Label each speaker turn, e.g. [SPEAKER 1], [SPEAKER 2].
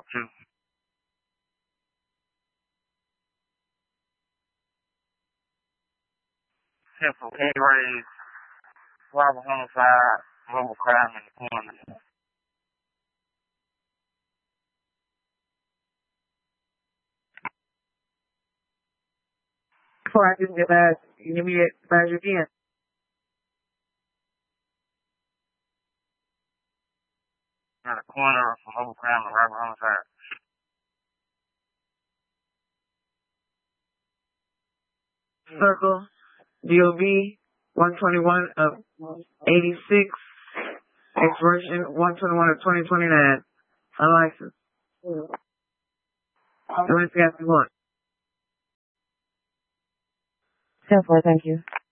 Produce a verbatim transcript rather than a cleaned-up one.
[SPEAKER 1] two. Simple A-raise, robbery, homicide, mobile crime in the corner.
[SPEAKER 2] Before I can get back, give me it back again.
[SPEAKER 1] In the corner for mobile crime and robbery, homicide.
[SPEAKER 2] Circle, D O B, one twenty-one of eighty-six, expiration one twenty-one of twenty twenty-nine. Unlicensed. Let me see if you want. ten four, thank you.